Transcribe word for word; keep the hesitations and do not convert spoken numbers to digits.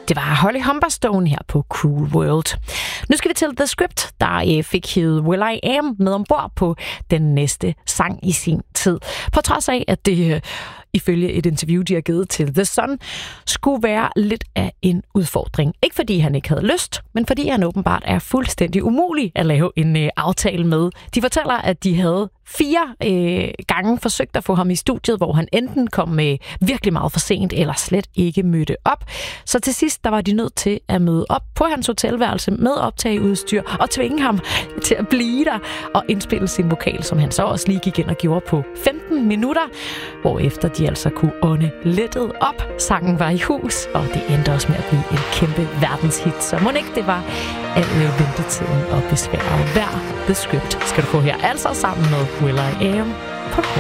Det var Holly Humberstone her på Cruel World. Nu skal vi til The Script, der fik hivet Will I Am med ombord på den næste sang i sin tid. På trods af, at det ifølge et interview, de har givet til The Sun, skulle være lidt af en udfordring. Ikke fordi han ikke havde lyst, men fordi han åbenbart er fuldstændig umulig at lave en øh, aftale med. De fortæller, at de havde fire øh, gange forsøgt at få ham i studiet, hvor han enten kom med virkelig meget for sent, eller slet ikke mødte op. Så til sidst, der var de nødt til at møde op på hans hotelværelse med optageudstyr og tvinge ham til at blive der og indspille sin vokal, som han så også lige gik ind og gjorde på femten minutter, hvorefter de altså kunne ånde lettet op. Sangen var i hus, og det endte også med at blive en kæmpe verdenshit. Så må ikke det var al ventetiden og besvær værd. The Script skal du få her, altså sammen med Will I Am på